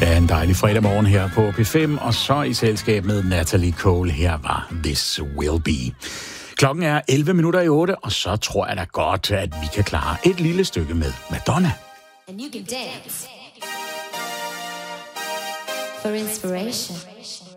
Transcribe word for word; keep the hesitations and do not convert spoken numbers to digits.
Ja, en dejlig fredag morgen her på P fem, og så i selskab med Natalie Cole. Her var This Will Be. Klokken er elleve minutter i otte, og så tror jeg da godt, at vi kan klare et lille stykke med Madonna. And you can dance for inspiration.